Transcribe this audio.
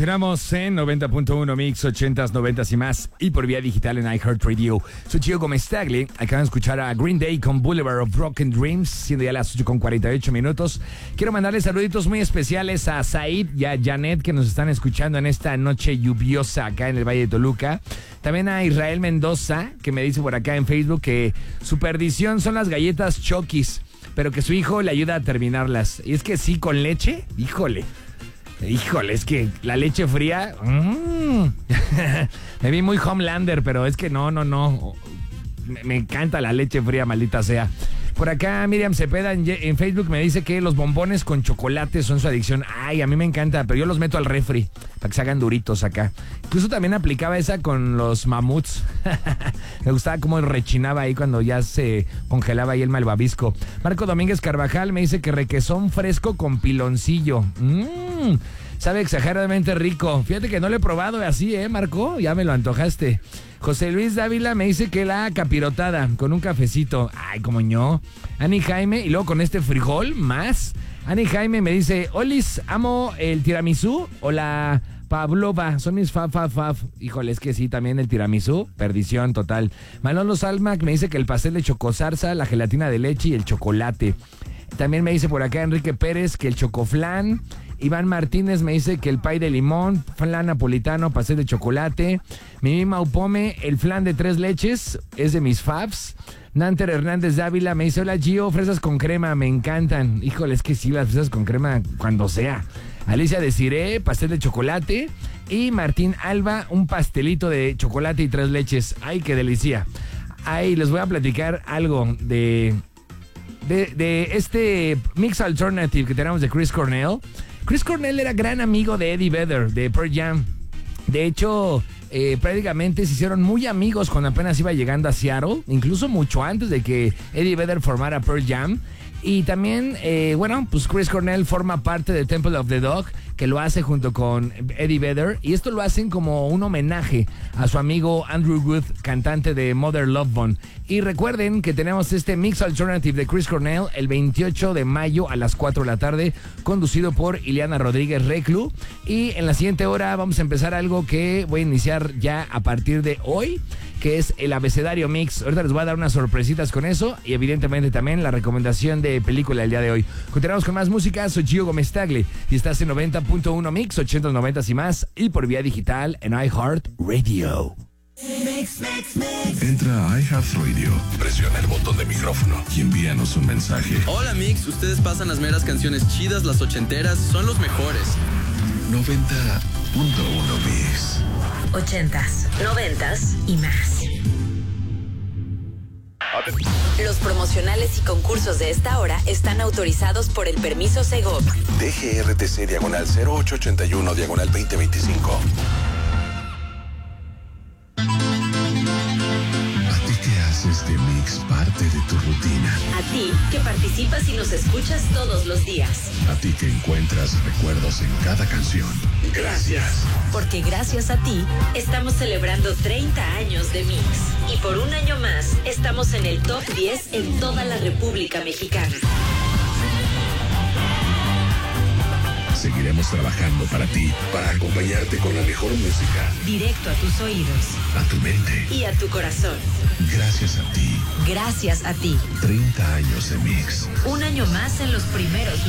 Continuamos en 90.1 Mix, 80s, 90s y más, y por vía digital en iHeartRadio. Soy Chico Gómez Tagle. Acaban de escuchar a Green Day con Boulevard of Broken Dreams, siendo ya las 8:48. Quiero mandarles saluditos muy especiales a Said y a Janet, que nos están escuchando en esta noche lluviosa acá en el Valle de Toluca. También a Israel Mendoza, que me dice por acá en Facebook que su perdición son las galletas Chokis, pero que su hijo le ayuda a terminarlas. Y es que sí, con leche, híjole, es que la leche fría. Me vi muy Homelander, pero es que no. Me encanta la leche fría, maldita sea. Por acá Miriam Cepeda en Facebook me dice que los bombones con chocolate son su adicción. Ay, a mí me encanta, pero yo los meto al refri para que se hagan duritos acá. Incluso también aplicaba esa con los mamuts. Me gustaba cómo rechinaba ahí cuando ya se congelaba ahí el malvavisco. Marco Domínguez Carvajal me dice que requesón fresco con piloncillo. Sabe exageradamente rico. Fíjate que no lo he probado así, Marco? Ya me lo antojaste. José Luis Dávila me dice que la capirotada con un cafecito. Ay, como yo. Ani Jaime, y luego con este frijol más. Ani Jaime me dice, Olis, amo el tiramisú o la pavlova. Son mis faf. Híjole, es que sí, también el tiramisú. Perdición total. Manolo Salmac me dice que el pastel de chocozarza, la gelatina de leche y el chocolate. También me dice por acá Enrique Pérez que el chocoflán. Iván Martínez me dice que el pay de limón, flan napolitano, pastel de chocolate. Mimi Maupome, el flan de 3 leches, es de mis faves. Nanter Hernández Dávila me dice, hola Gio, fresas con crema, me encantan. Híjole, es que sí, las fresas con crema cuando sea. Alicia Desiré, pastel de chocolate. Y Martín Alba, un pastelito de chocolate y 3 leches. Ay, qué delicia. Ay, les voy a platicar algo de este mix alternative que tenemos de Chris Cornell. Chris Cornell era gran amigo de Eddie Vedder, de Pearl Jam. De hecho, prácticamente se hicieron muy amigos cuando apenas iba llegando a Seattle, incluso mucho antes de que Eddie Vedder formara Pearl Jam. Y también, pues Chris Cornell forma parte de Temple of the Dog, que lo hace junto con Eddie Vedder, y esto lo hacen como un homenaje a su amigo Andrew Wood, cantante de Mother Love Bone. Y recuerden que tenemos este Mix Alternative de Chris Cornell el 28 de mayo a las 4 de la tarde, conducido por Ileana Rodríguez Reclu. Y en la siguiente hora vamos a empezar algo que voy a iniciar ya a partir de hoy, que es el abecedario mix. Ahorita les voy a dar unas sorpresitas con eso y evidentemente también la recomendación de película del día de hoy. Continuamos con más música. Soy Gio Gómez Tagle y estás en 90.1 Mix, 80s, 90s y más, y por vía digital en iHeartRadio. Entra a iHeartRadio, presiona el botón de micrófono y envíanos un mensaje. Hola Mix, ustedes pasan las meras canciones chidas, las ochenteras, son los mejores. 90.1 Mix. 80s, 90s y más. Los promocionales y concursos de esta hora están autorizados por el permiso Segov. DGRTC /0881/2025. Este mix parte de tu rutina. A ti que participas y nos escuchas todos los días. A ti que encuentras recuerdos en cada canción. Gracias. Porque gracias a ti estamos celebrando 30 años de Mix. Y por un año más estamos en el top 10 en toda la República Mexicana. Seguiremos trabajando para ti, para acompañarte con la mejor música. Directo a tus oídos. A tu mente. Y a tu corazón. Gracias a ti. Gracias a ti. 30 años de Mix. Un año más en los primeros